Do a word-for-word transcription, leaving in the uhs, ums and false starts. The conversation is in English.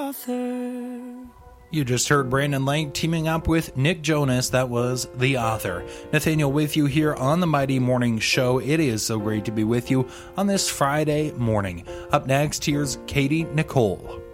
author. You just heard Brandon Lake teaming up with Nick Jonas. That was The Author. Nathaniel with you here on the Mighty Morning Show. It is so great to be with you on this Friday morning. Up next, here's Katie Nicole.